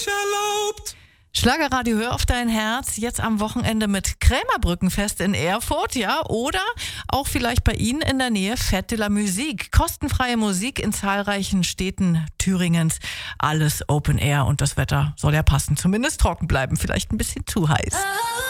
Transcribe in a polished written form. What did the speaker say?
nicht erlaubt. Schlagerradio, hör auf dein Herz, jetzt am Wochenende mit Krämerbrückenfest in Erfurt, ja, oder auch vielleicht bei Ihnen in der Nähe Fête de la Musique. Kostenfreie Musik in zahlreichen Städten Thüringens, alles Open Air und das Wetter soll ja passen, zumindest trocken bleiben, vielleicht ein bisschen zu heiß.